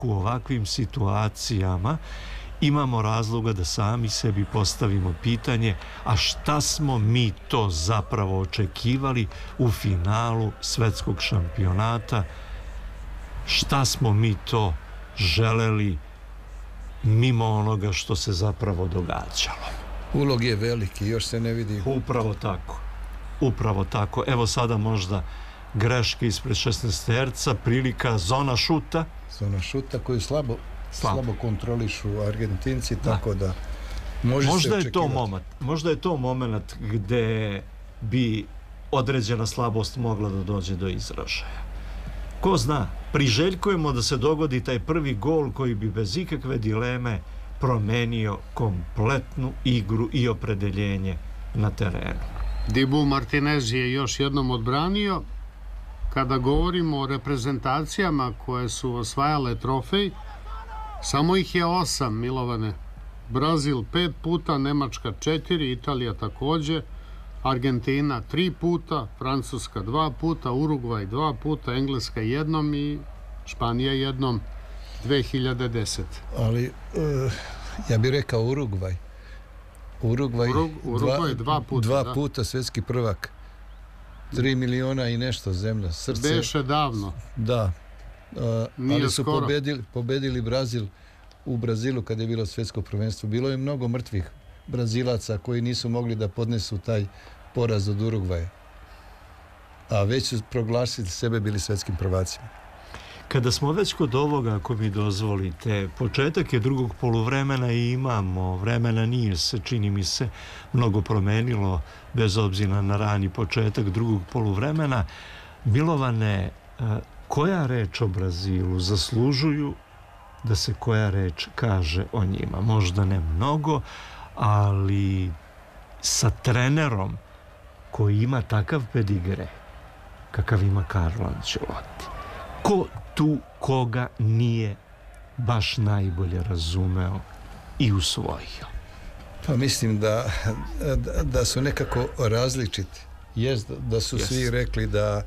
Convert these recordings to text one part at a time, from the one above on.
u ovakvim situacijama imamo razloga da sami sebi postavimo pitanje, a šta smo mi to zapravo očekivali u finalu svetskog šampionata, šta smo mi to želeli mimo onoga što se zapravo događalo. Ulog je veliki, još se ne vidi. Upravo tako. Evo sada možda greške ispred 16-terca, prilika zona šuta koju slabo kontrolišu Argentinci, tako da možda je to moment gde bi određena slabost mogla da dođe do izražaja. Ko zna, priželjkujemo da se dogodi taj prvi gol koji bi bez ikakve dileme promenio kompletnu igru i opredeljenje na terenu. Dibu Martinez je još jednom odbranio. Kada govorimo o reprezentacijama koje su osvajale trofej, samo ih je 8, Milovane. Brazil 5 puta, Nemačka 4, Italija takođe, Argentina 3 puta, Francuska 2 puta, Urugvaj 2 puta, Engleska 1 i Španija 1 2010. Ali ja bih rekao Urugvaj 2 puta svetski prvak, 3 miliona i nešto zemlja, srce. Beše davno. Da, ali su pobedili Brazil u Brazilu kada je bilo svetsko prvenstvo. Bilo je mnogo mrtvih Brazilaca koji nisu mogli da podnesu taj poraz od Urugvaja. A već su proglasili sebe bili svetskim prvacima. Kada smo već kod ovoga, ako mi dozvolite, početak je drugog poluvremena i imamo vremena, nije se, čini mi se, mnogo promenilo bez obzira na rani početak drugog poluvremena. Milovane, koja reč o Brazilu zaslužuju da se koja reč kaže o njima? Možda ne mnogo, ali sa trenerom koji ima takav pedigre kakav ima Carlo Ancelotti, ko tu koga nije baš najbolje razumeo i usvojio? Pa mislim da su nekako različiti. Da su svi rekli da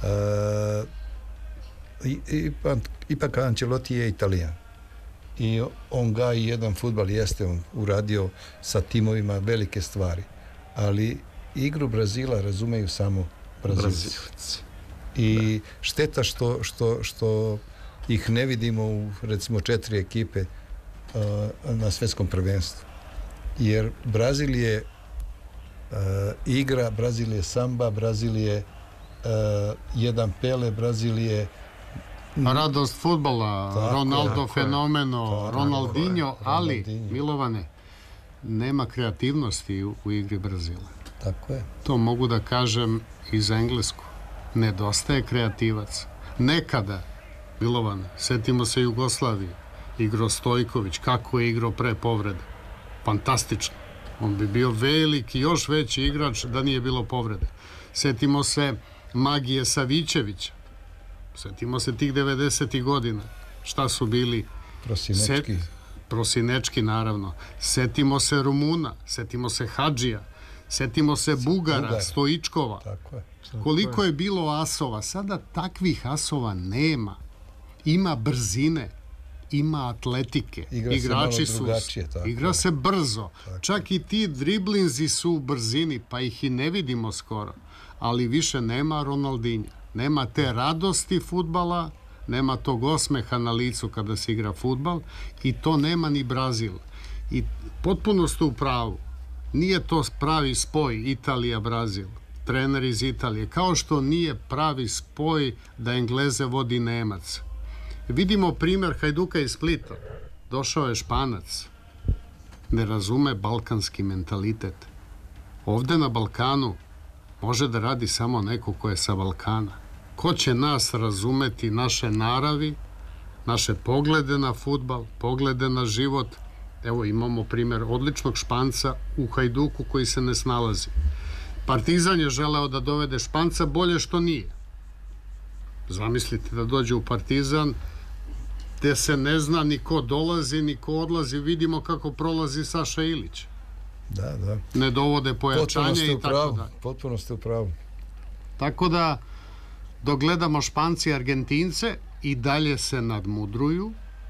ipak Ancelotti je Italijan i on gaji jedan fudbal, jeste on uradio sa timovima velike stvari, ali igru Brazila razumeju samo Brazilci. I šteta što ih ne vidimo u recimo 4 ekipe na svetskom prvenstvu, jer Brazil je igra, Brazil je samba, Brazil je jedan Pele, Brazil je radost fudbala, Ronaldo fenomeno, Ronaldinho, ali Milovane, nema kreativnosti u igri Brazila. Tako je. To mogu da kažem i za Englesku. Nedostaje kreativac. Nekada, Milovane, setimo se Jugoslavije, igrao Stojković, kako je igrao pre povrede. Fantastično. On bi bio veliki, još veći igrač da nije bilo povrede. Setimo se Magije Savićevića. Setimo se tih 90. godina. Šta su bili? Prosinečki, naravno. Setimo se Rumuna, setimo se Hadžija, setimo se Bugara, Stoičkova. Tako je. Koliko je bilo asova. Sada takvih asova nema. Ima brzine, ima atletike. Igrači su. Igra se brzo. Čak i ti driblinzi su u brzini, pa ih i ne vidimo skoro. Ali više nema Ronaldinha. Nema te radosti fudbala, nema tog osmeha na licu kada se igra fudbal i to nema ni Brazil. I potpuno ste u pravu. Nije to pravi spoj Italija-Brazil. Trener iz Italije. Kao što nije pravi spoj da Engleze vodi Nemac. Vidimo primjer Hajduka iz Splita. Došao je Španac. Ne razume balkanski mentalitet. Ovde na Balkanu može da radi samo neko ko je sa Balkana. Ko će nas razumeti, naše naravi, naše poglede na fudbal, poglede na život? Evo imamo primjer odličnog Španca u Hajduku koji se ne snalazi. Partizan je želeo da dovede Španca, bolje što nije. Zamislite da dođe u Partizan gde se ne zna ni ko dolazi, ni ko odlazi. Vidimo kako prolazi Saša Ilić. Da. Ne dovode pojačanja i tako dalje. Potpuno ste u pravu. Tako da, dok gledamo Španci i Argentince, i dalje se nadmudruju,